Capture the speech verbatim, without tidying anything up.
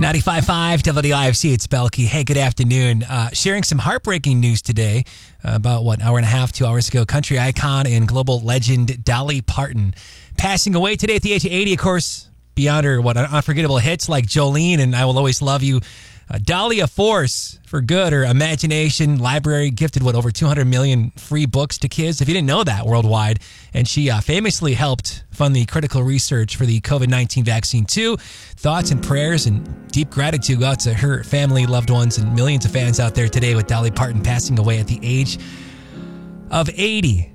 ninety-five point five W I F C, it's Belky. Hey, good afternoon. Uh, sharing some heartbreaking news today uh, about, what, hour and a half, two hours ago. Country icon and global legend Dolly Parton passing away today at the age of eighty, of course, beyond her, what, unforgettable hits like Jolene and I Will Always Love You. Uh, Dolly, a force for good. Her imagination library gifted, what, over two hundred million free books to kids, if you didn't know that, worldwide. And she uh, famously helped fund the critical research for the covid nineteen vaccine, too. Thoughts and prayers and deep gratitude go out to her family, loved ones, and millions of fans out there today with Dolly Parton passing away at the age of eighty.